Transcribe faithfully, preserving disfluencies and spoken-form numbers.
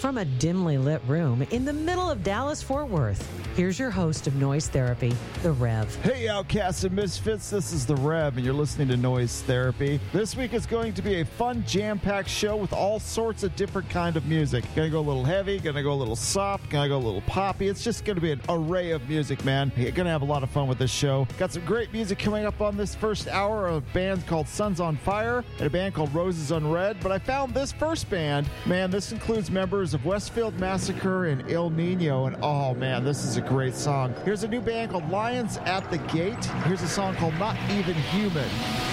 From a dimly lit room in the middle of Dallas-Fort Worth, here's your host of Noise Therapy, The Rev. Hey, Outcasts and Misfits, this is The Rev, and you're listening to Noise Therapy. This week is going to be a fun, jam-packed show with all sorts of different kind of music. Gonna go a little heavy, gonna go a little soft, gonna go a little poppy. It's just gonna be an array of music, man. You're gonna have a lot of fun with this show. Got some great music coming up on this first hour, a band called Sons on Fire and a band called Roses Unread. But I found this first band, man, this includes members of Westfield Massacre and Il Nino, and oh man, this is a great song. Here's a new band called Lions at the Gate. Here's a song called Not Even Human.